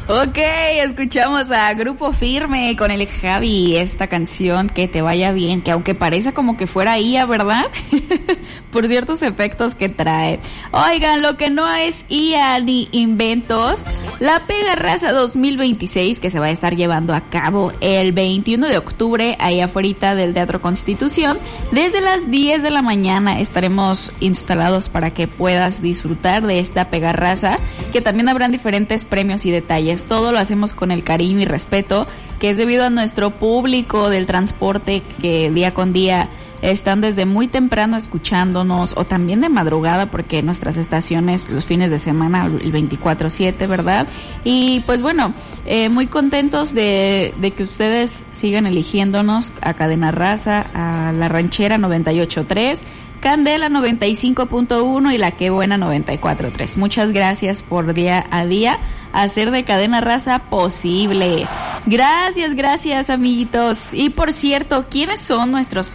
Ok, escuchamos a Grupo Firme con el Javi, esta canción Que Te Vaya Bien, que aunque parece como que fuera IA, ¿verdad? Por ciertos efectos que trae. Oigan, lo que no es IA ni inventos, la Pega Raza 2026, que se va a estar llevando a cabo el 21 de octubre, ahí afuera del Teatro Constitución, desde las 10 de la mañana estaremos instalados para que puedas disfrutar de esta Pega Raza, que también habrán diferentes premios y detalles. Todo lo hacemos con el cariño y respeto que es debido a nuestro público del transporte que día con día están desde muy temprano escuchándonos, o también de madrugada, porque nuestras estaciones los fines de semana, el 24/7, ¿verdad? Y pues bueno, muy contentos de que ustedes sigan eligiéndonos a Cadena Raza, a La Ranchera 98.3, Candela 95.1 y La Qué Buena 94.3. Muchas gracias por día a día hacer de Cadena Raza posible. Gracias amiguitos. Y por cierto, ¿quiénes son nuestros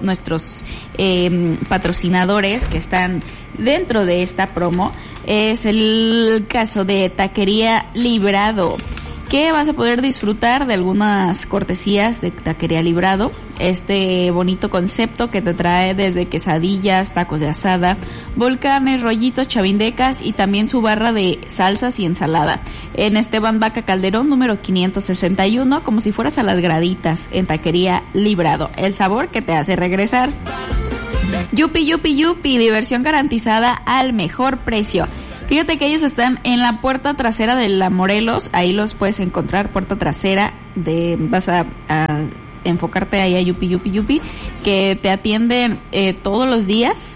patrocinadores que están dentro de esta promo? Es el caso de Taquería Librado, que vas a poder disfrutar de algunas cortesías de Taquería Librado, este bonito concepto que te trae desde quesadillas, tacos de asada, volcanes, rollitos, chavindecas y también su barra de salsas y ensalada. En Esteban Vaca Calderón, número 561, como si fueras a las graditas en Taquería Librado. El sabor que te hace regresar. Yupi, diversión garantizada al mejor precio. Fíjate que ellos están en la puerta trasera de la Morelos, ahí los puedes encontrar, puerta trasera, vas a enfocarte ahí a Yupi, que te atienden todos los días,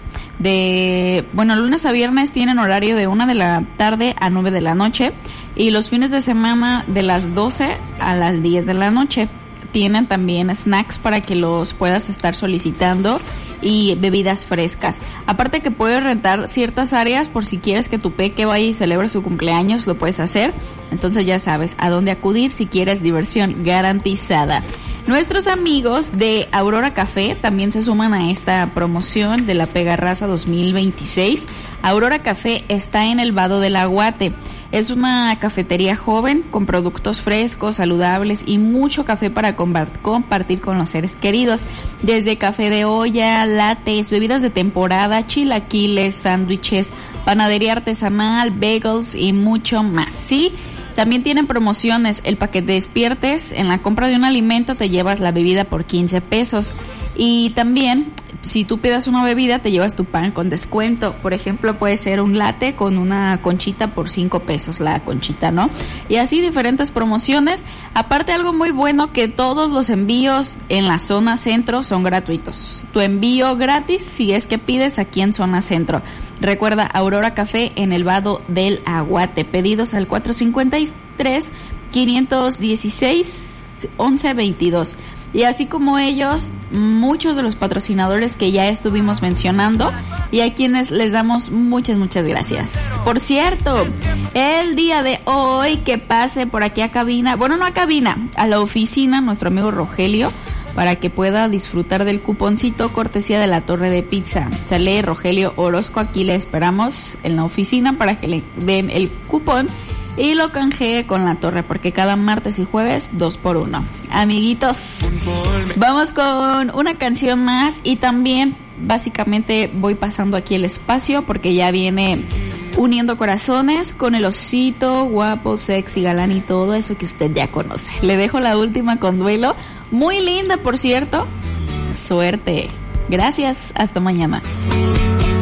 lunes a viernes tienen horario de 1 de la tarde a 9 de la noche, y los fines de semana de las 12 a las 10 de la noche. Tienen también snacks para que los puedas estar solicitando y bebidas frescas. Aparte que puedes rentar ciertas áreas por si quieres que tu peque vaya y celebre su cumpleaños, lo puedes hacer. Entonces ya sabes a dónde acudir si quieres diversión garantizada. Nuestros amigos de Aurora Café también se suman a esta promoción de la Pega Raza 2026. Aurora Café está en el Vado del Aguate. Es una cafetería joven con productos frescos, saludables y mucho café para compartir con los seres queridos. Desde café de olla, lattes, bebidas de temporada, chilaquiles, sándwiches, panadería artesanal, bagels y mucho más. Sí, también tienen promociones. El paquete despiertes, en la compra de un alimento te llevas la bebida por 15 pesos. Y también, si tú pidas una bebida, te llevas tu pan con descuento. Por ejemplo, puede ser un latte con una conchita por 5 pesos, la conchita, ¿no? Y así diferentes promociones. Aparte, algo muy bueno, que todos los envíos en la zona centro son gratuitos. Tu envío gratis si es que pides aquí en zona centro. Recuerda, Aurora Café en el Vado del Aguate. Pedidos al 453-516-1122. Y así como ellos, muchos de los patrocinadores que ya estuvimos mencionando y a quienes les damos muchas gracias. Por cierto, el día de hoy que pase por aquí a cabina, a la oficina, nuestro amigo Rogelio, para que pueda disfrutar del cuponcito cortesía de la Torre de Pizza. Sale Rogelio Orozco, aquí le esperamos en la oficina para que le den el cupón y lo canjee con la torre, porque cada martes y jueves 2x1. Amiguitos, vamos con una canción más y también básicamente voy pasando aquí el espacio porque ya viene Uniendo Corazones con el osito, guapo, sexy, galán y todo eso que usted ya conoce. Le dejo la última con Duelo, muy linda por cierto. Suerte. Gracias, hasta mañana.